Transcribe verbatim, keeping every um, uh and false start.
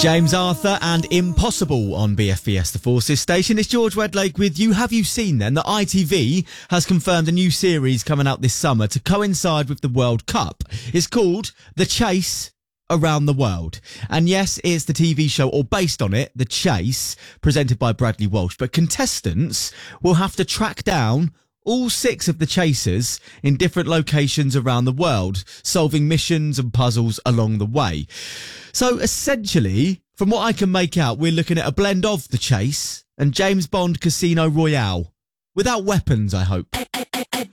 James Arthur and Impossible on B F B S The Forces station. It's George Wedlake with you. Have you seen then that I T V has confirmed a new series coming out this summer to coincide with the World Cup? It's called The Chase Around the World. And yes, it's the T V show, or based on it, The Chase, presented by Bradley Walsh. But contestants will have to track down all six of the chasers in different locations around the world, solving missions and puzzles along the way. So essentially, from what I can make out, we're looking at a blend of The Chase and James Bond Casino Royale. Without weapons, I hope.